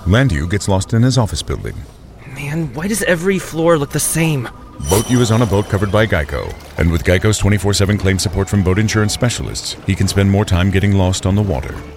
Landu gets lost in his office building. Man, why does every floor look the same? Boat U is on a boat covered by Geico, and with Geico's 24/7 claim support from boat insurance specialists, he can spend more time getting lost on the water.